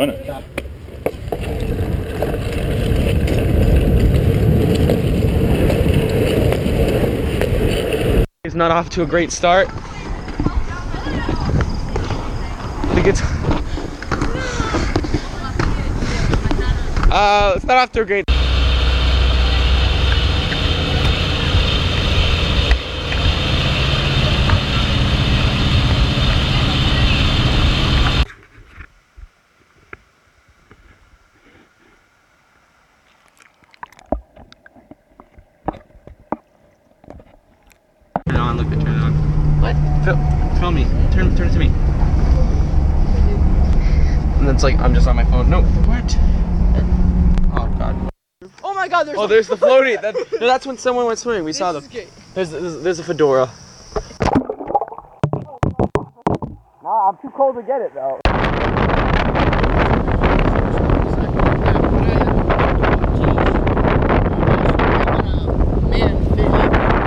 Why not? Stop. It's not off to a great start. I think it's not off to a great. Turn it on, look at turn it on. What? Film me. Turn it to me. And then it's like I'm just on my phone. No. What? Oh god. Oh my god, There's the floaty. No, that's when someone went swimming. We saw them. There's a fedora. Nah, I'm too cold to get it though.